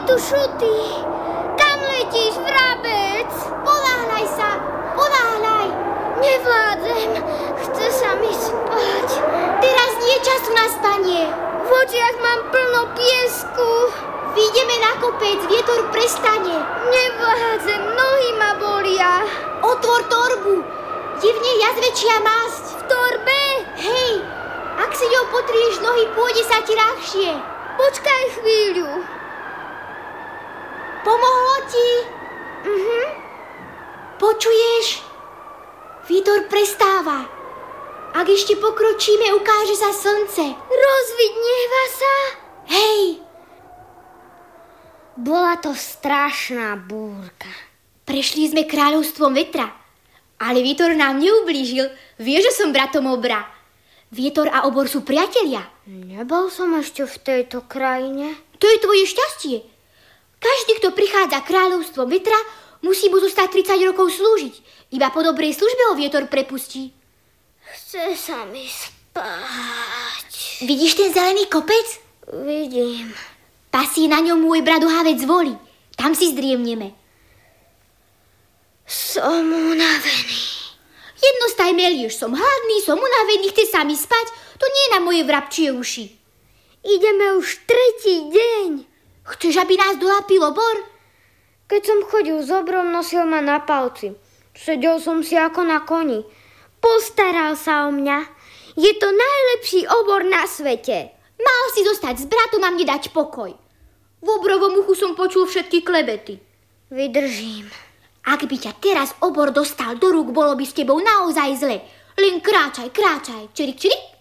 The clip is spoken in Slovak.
tu šutý. Kam letíš, vrabec? Ponáhľaj sa, ponáhľaj. Nevládzem, chce sa mi spať. Teraz nie je času na spanie. V očiach mám plno piesku. Vyjdeme na kopec, vietor prestane. Nevládzem, nohy ma bolia. Otvor torbu, je v nej jazvečia masť. V torbe? Hej, ak si ňou potrieš nohy, pôjde sa ti ľahšie. Počkaj chvíľu. Pomohlo ti? Počuješ? Vietor prestáva. Ak ešte pokročíme, ukáže sa slnce. Rozvidnieva sa? Hej! Bola to strašná búrka. Prešli sme kráľovstvom vetra, ale vietor nám neublížil. Vieš, že som bratom Obra. Vietor a Obor sú priatelia. Nebol som ešte v tejto krajine. To je tvoje šťastie. Každý, kto prichádza kráľovstvom vetra, musí mu zostať 30 rokov slúžiť. Iba po dobrej službe ho vietor prepustí. Chce sa mi spať. Vidíš ten zelený kopec? Vidím. Pasí na ňom môj brat Ohavec Voli. Tam si zdriemneme. Som unavený. Jednostaj melieš, som hladný, som unavený, chce sa mi spať. To nie je na moje vrabčie uši. Ideme už 3. deň. Chceš, aby nás dolapil Obor? Keď som chodil s Obrom, nosil ma na palci. Sedel som si ako na koni. Postaral sa o mňa. Je to najlepší Obor na svete. Mal si zostať s bratom a mne dať pokoj. V Obrovom uchu som počul všetky klebety. Vydržím. Ak by ťa teraz Obor dostal do rúk, bolo by s tebou naozaj zle. Len kráčaj, kráčaj. Čirik, čirik.